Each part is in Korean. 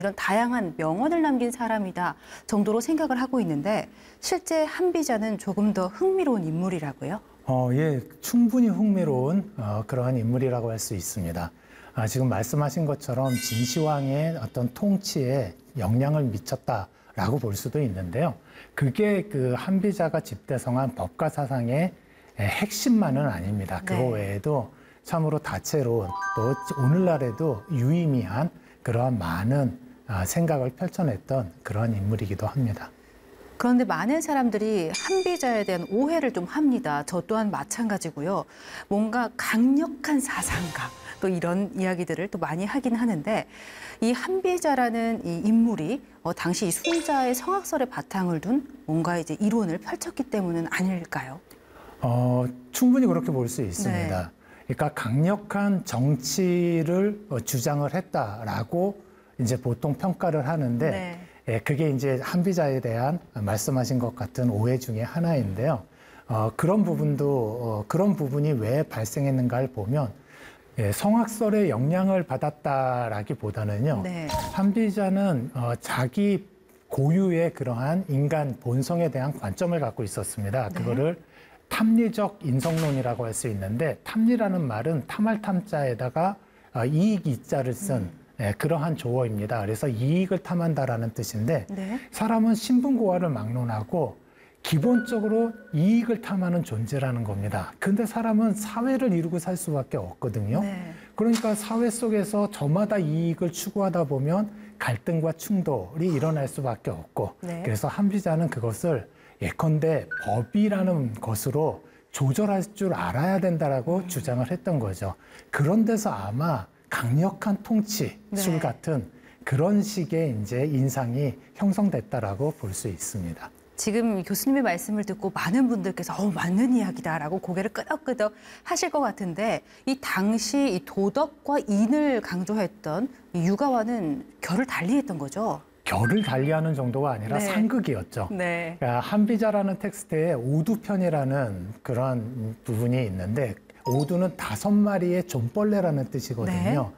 이런 다양한 명언을 남긴 사람이다 정도로 생각을 하고 있는데 실제 한비자는 조금 더 흥미로운 인물이라고요? 예, 충분히 흥미로운 그러한 인물이라고 할 수 있습니다. 지금 말씀하신 것처럼 진시황의 어떤 통치에 영향을 미쳤다라고 볼 수도 있는데요. 그게 그 한비자가 집대성한 법과 사상의 핵심만은 아닙니다. 그거 외에도 참으로 다채로운 또 오늘날에도 유의미한 그러한 많은 생각을 펼쳐냈던 그런 인물이기도 합니다. 그런데 많은 사람들이 한비자에 대한 오해를 좀 합니다. 저 또한 마찬가지고요. 뭔가 강력한 사상가 또 이런 이야기들을 또 많이 하긴 하는데 이 한비자라는 이 인물이 당시 이 순자의 성악설에 바탕을 둔 뭔가 이제 이론을 펼쳤기 때문은 아닐까요? 충분히 그렇게 볼 수 있습니다. 그러니까 강력한 정치를 주장을 했다라고 이제 보통 평가를 하는데 그게 이제 한비자에 대한 말씀하신 것 같은 오해 중에 하나인데요. 그런 부분이 왜 발생했는가를 보면 성악설의 영향을 받았다라기보다는요. 한비자는 자기 고유의 그러한 인간 본성에 대한 관점을 갖고 있었습니다. 그거를 탐리적 인성론이라고 할 수 있는데 탐리라는 말은 탐할 탐자에다가 이익 이자를 쓴 그러한 조어입니다. 그래서 이익을 탐한다라는 뜻인데 사람은 신분고하를 막론하고 기본적으로 이익을 탐하는 존재라는 겁니다. 근데 사람은 사회를 이루고 살 수밖에 없거든요. 그러니까 사회 속에서 저마다 이익을 추구하다 보면 갈등과 충돌이 일어날 수밖에 없고 그래서 한비자는 그것을 예컨대 법이라는 것으로 조절할 줄 알아야 된다라고 주장을 했던 거죠. 그런 데서 아마 강력한 통치술 같은 그런 식의 이제 인상이 형성됐다라고 볼 수 있습니다. 지금 교수님의 말씀을 듣고 많은 분들께서 맞는 이야기다라고 고개를 끄덕끄덕 하실 것 같은데 이 당시 이 도덕과 인을 강조했던 이 유가와는 결을 달리했던 거죠? 결을 달리하는 정도가 아니라 상극이었죠. 그러니까 한비자라는 텍스트에 오두편이라는 그런 부분이 있는데 오두는 5마리의 좀벌레라는 뜻이거든요.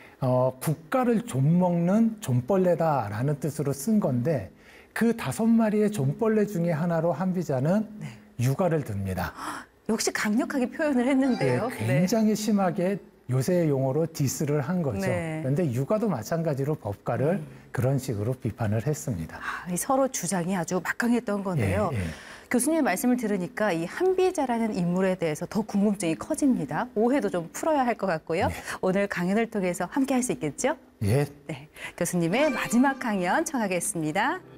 국가를 좀먹는 좀벌레다라는 뜻으로 쓴 건데 그 5마리의 좀벌레 중에 하나로 한비자는 유가를 듭니다. 역시 강력하게 표현을 했는데요. 굉장히 심하게 요새 용어로 디스를 한 거죠. 그런데 유가도 마찬가지로 법가를 그런 식으로 비판을 했습니다. 서로 주장이 아주 막강했던 건데요. 교수님의 말씀을 들으니까 이 한비자라는 인물에 대해서 더 궁금증이 커집니다. 오해도 좀 풀어야 할 것 같고요. 오늘 강연을 통해서 함께 할 수 있겠죠? 교수님의 마지막 강연 청하겠습니다.